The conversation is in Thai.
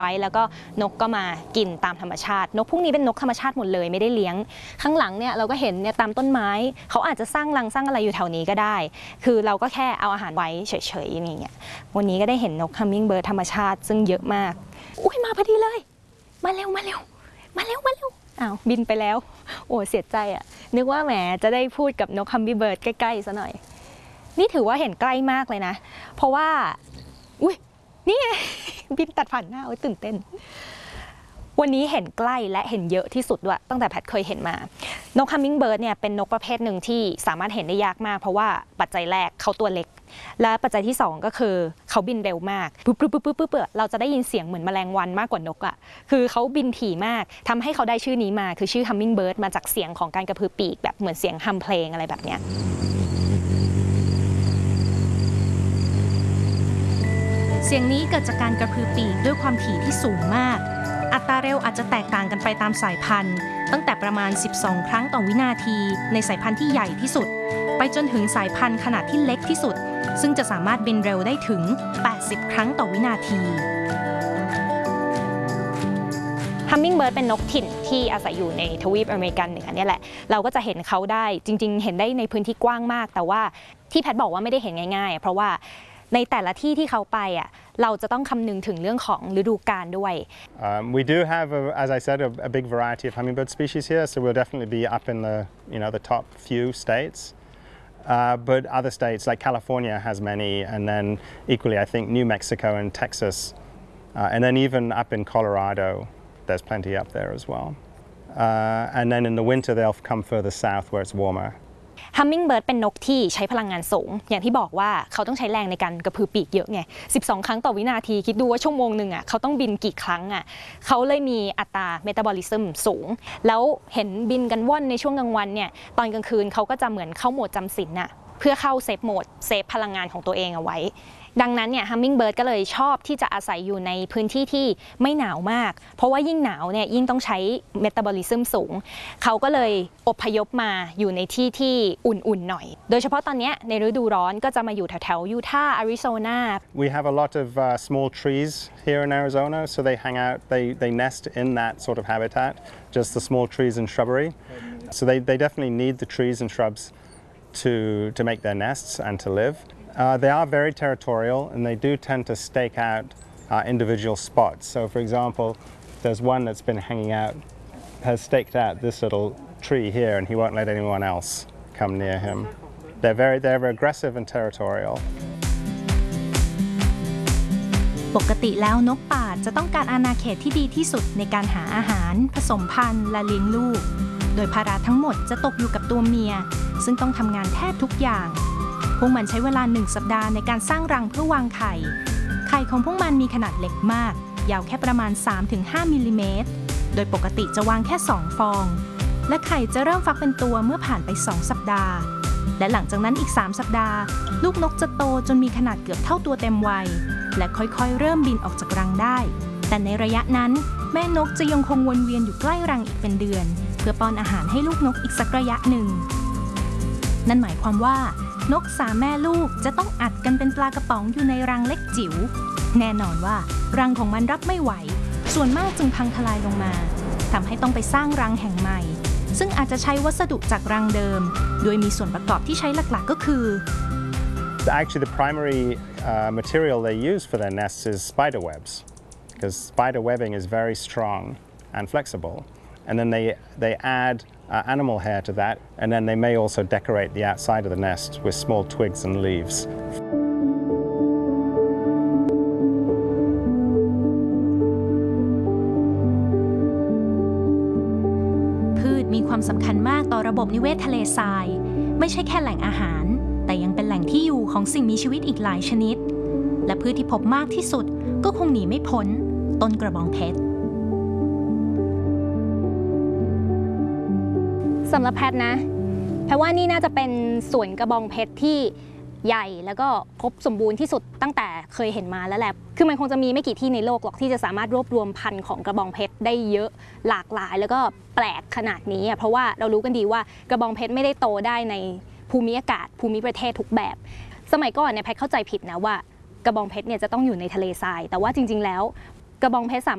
ไว้แล้วก็นกก็มากินตามธรรมชาตินกพวกนี้เป็นนกธรรมชาติหมดเลยไม่ได้เลี้ยงข้างหลังเนี่ยเราก็เห็นเนี่ยตามต้นไม้เขาอาจจะสร้างรังสร้างอะไรอยู่แถวนี้ก็ได้คือเราก็แค่เอาอาหารไว้เฉยๆอย่างเงี้ยวันนี้ก็ได้เห็นนก Hummingbird ธรรมชาติซึ่งเยอะมากอุ้ยมาพอดีเลยมาเร็วอ้าวบินไปแล้วโอ้เสียใจอ่ะนึกว่าแหมจะได้พูดกับนก Hummingbird ใกล้ๆซะหน่อยนี่ถือว่าเห็นใกล้มากเลยนะเพราะว่าอุ้ยนี่ไงบินตัดผ่านหน้าตื่นเต้นวันนี้เห็นใกล้และเห็นเยอะที่สุดด้วยตั้งแต่แพทเคยเห็นมานก Hummingbird เนี่ยเป็นนกประเภทหนึ่งที่สามารถเห็นได้ยากมากเพราะว่าปัจจัยแรกเขาตัวเล็กและปัจจัยที่2ก็คือเขาบินเร็วมากปุ๊บเราจะได้ยินเสียงเหมือนแมลงวันมากกว่านกอ่ะคือเขาบินถี่มากทำให้เขาได้ชื่อนี้มาคือชื่อ Hummingbird มาจากเสียงของการกระพือปีกแบบเหมือนเสียงฮัมเพลงอะไรแบบเนี้ยเสียงนี้เกิดจากการกระพือปีกด้วยความถี่ที่สูงมากอัตราเร็วอาจจะแตกต่างกันไปตามสายพันธุ์ตั้งแต่ประมาณ12ครั้งต่อวินาทีในสายพันธุ์ที่ใหญ่ที่สุดไปจนถึงสายพันธุ์ขนาดที่เล็กที่สุดซึ่งจะสามารถบินเร็วได้ถึง80ครั้งต่อวินาที Hummingbird เป็นนกถิ่นที่อาศัยอยู่ในทวีปอเมริกันเหนือเนี่ยแหละเราก็จะเห็นเขาได้จริงๆเห็นได้ในพื้นที่กว้างมากแต่ว่าที่แพทบอกว่าไม่ได้เห็นง่ายๆเพราะว่าในแต่ละที่ที่เขาไปอ่ะเราจะต้องคำนึงถึงเรื่องของฤดูกาลด้วย We do have, as I said, a big variety of hummingbird species here, so we'll definitely be up in the top few states. But other states like California has many, and then equally I think New Mexico and Texas, and then even up in Colorado, there's plenty up there as well. And then in the winter they'll come further south where it's warmer. Hummingbird เป็นนกที่ใช้พลังงานสูงอย่างที่บอกว่าเขาต้องใช้แรงในการกระพือปีกเยอะไง12ครั้งต่อวินาทีคิดดูว่าชั่วโมงหนึ่งอ่ะเขาต้องบินกี่ครั้งอ่ะเขาเลยมีอัตราเมตาบอลิซึมสูงแล้วเห็นบินกันว่อนในช่วงกลางวันเนี่ยตอนกลางคืนเขาก็จะเหมือนเข้าโหมดจำศีลน่ะเพื่อเข้าเซฟโหมดเซฟพลังงานของตัวเองเอาไว้ดังนั้นเนี่ย Hummingbird ก็เลยชอบที่จะอาศัยอยู่ในพื้นที่ที่ไม่หนาวมากเพราะว่ายิ่งหนาวเนี่ยยิ่งต้องใช้เมตาบอลิซึมสูงเขาก็เลยอพยพมาอยู่ในที่ที่อุ่นๆหน่อยโดยเฉพาะตอนนี้ในฤดูร้อนก็จะมาอยู่แถวๆยูทาห์อาริโซนา We have a lot of small trees here in Arizona, so they hang out, they nest in that sort of habitat, just the small trees and shrubbery. So they definitely need the trees and shrubs to make their nests and to live. They are very territorial and they do tend to stake out individual spots. So for example, there's one that's been hanging out, has staked out this little tree here and he won't let anyone else come near him. They're aggressive and territorial. ปกติแล้วนกป่าจะต้องการอาณาเขตที่ดีที่สุดในการหาอาหารผสมพันธุ์และเลี้ยงลูกโดยภาระทั้งหมดจะตกอยู่กับตัวเมียซึ่งต้องทำงานแทบทุกอย่างพวกมันใช้เวลา1สัปดาห์ในการสร้างรังเพื่อวางไข่ไข่ของพวกมันมีขนาดเล็กมากยาวแค่ประมาณ 3-5 มิลลิเมตรโดยปกติจะวางแค่2ฟองและไข่จะเริ่มฟักเป็นตัวเมื่อผ่านไป2สัปดาห์และหลังจากนั้นอีก3สัปดาห์ลูกนกจะโตจนมีขนาดเกือบเท่าตัวเต็มวัยและค่อยๆเริ่มบินออกจากรังได้แต่ในระยะนั้นแม่นกจะยังคงวนเวียนอยู่ใกล้รังอีกเป็นเดือนเพื่อป้อนอาหารให้ลูกนกอีกสักระยะหนึ่งนั่นหมายความว่านก3แม่ลูกจะต้องอัดกันเป็นปลากระป๋องอยู่ในรังเล็กจิ๋วแน่นอนว่ารังของมันรับไม่ไหวส่วนมากจึงพังทลายลงมาทำให้ต้องไปสร้างรังแห่งใหม่ซึ่งอาจจะใช้วัสดุจากรังเดิมโดยมีส่วนประกอบที่ใช้หลักๆก็คือ Actually, the primary material they use for their nests is spider webs because spider webbing is very strong and flexible. And then they add animal hair to that, and then they may also decorate the outside of the nest with small twigs and leaves. พืชมีความสำคัญมากต่อระบบนิเวศทะเลทรายไม่ใช่แค่แหล่งอาหารแต่ยังเป็นแหล่งที่อยู่ของสิ่งมีชีวิตอีกหลายชนิดและพืชที่พบมากที่สุดก็คงหนีไม่พ้นต้นกระบองเพชรสำหรับแพทนะแพทว่านี่น่าจะเป็นสวนกระบองเพชรที่ใหญ่แล้วก็ครบสมบูรณ์ที่สุดตั้งแต่เคยเห็นมาแล้วแหละคือมันคงจะมีไม่กี่ที่ในโลกหรอกที่จะสามารถรวบรวมพันธุ์ของกระบองเพชรได้เยอะหลากหลายแล้วก็แปลกขนาดนี้เพราะว่าเรารู้กันดีว่ากระบองเพชรไม่ได้โตได้ในภูมิอากาศภูมิประเทศทุกแบบสมัยก่อนเนี่ยแพทเข้าใจผิดนะว่ากระบองเพชรเนี่ยจะต้องอยู่ในทะเลทรายแต่ว่าจริงๆแล้วกระบองเพชรสามารถ